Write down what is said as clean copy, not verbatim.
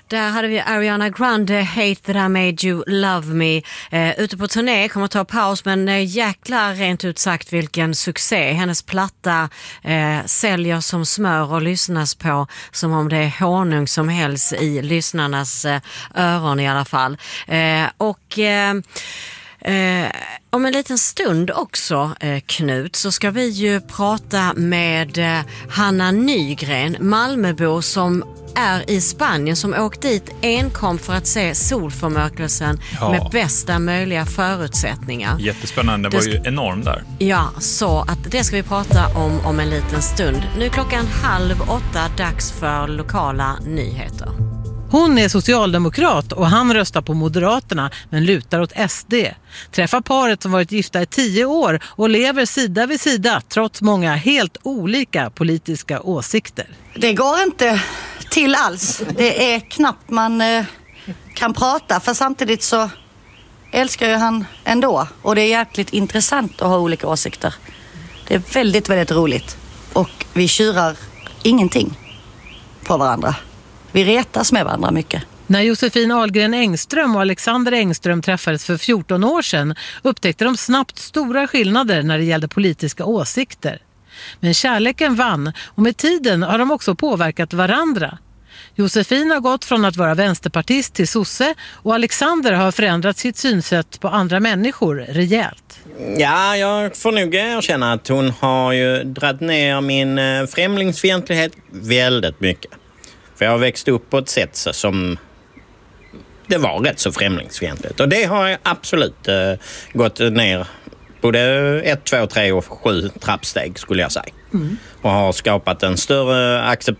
Där hade vi Ariana Grande, Hate That I Made You Love Me. Ute på turné, kommer att ta paus, men jäklar rent ut sagt vilken succé. Hennes platta säljer som smör och lyssnas på som om det är honung som helst i lyssnarnas öron i alla fall. Om en liten stund också, Knut, så ska vi ju prata med Hanna Nygren, Malmöbo som är i Spanien, som åkt dit enkom för att se solförmörkelsen med bästa möjliga förutsättningar. Jättespännande, det var ju enorm där. Ja, så att det ska vi prata om en liten stund. Nu är 7:30, dags för lokala nyheter. Hon är socialdemokrat och han röstar på Moderaterna men lutar åt SD. Träffa paret som varit gifta i 10 år och lever sida vid sida trots många helt olika politiska åsikter. Det går inte till alls. Det är knappt man kan prata, för samtidigt så älskar ju han ändå. Och det är jäkligt intressant att ha olika åsikter. Det är väldigt, väldigt roligt. Och vi tjurar ingenting på varandra. Vi retas med varandra mycket. När Josefin Ahlgren Engström och Alexander Engström träffades för 14 år sedan upptäckte de snabbt stora skillnader när det gällde politiska åsikter. Men kärleken vann och med tiden har de också påverkat varandra. Josefin har gått från att vara vänsterpartist till sosse och Alexander har förändrat sitt synsätt på andra människor rejält. Ja, jag får nog erkänna att hon har ju dragit ner min främlingsfientlighet väldigt mycket. För jag har växt upp på ett sätt som det var rätt så främlingsfientligt. Och det har jag absolut gått ner både 1, 2, 3 och 7 trappsteg skulle jag säga. Och har skapat en större acceptans